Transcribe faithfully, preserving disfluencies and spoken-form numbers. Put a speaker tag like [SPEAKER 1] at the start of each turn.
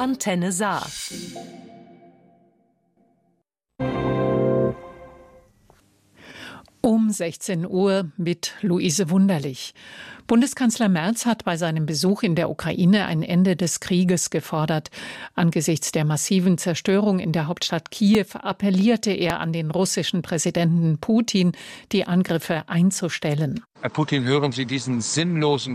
[SPEAKER 1] Antenne Saar.
[SPEAKER 2] Um sechzehn Uhr mit Luise Wunderlich. Bundeskanzler Merz hat bei seinem Besuch in der Ukraine ein Ende des Krieges gefordert. Angesichts der massiven Zerstörung in der Hauptstadt Kiew appellierte er an den russischen Präsidenten Putin, die Angriffe einzustellen.
[SPEAKER 3] Herr Putin, hören Sie diesen sinnlosen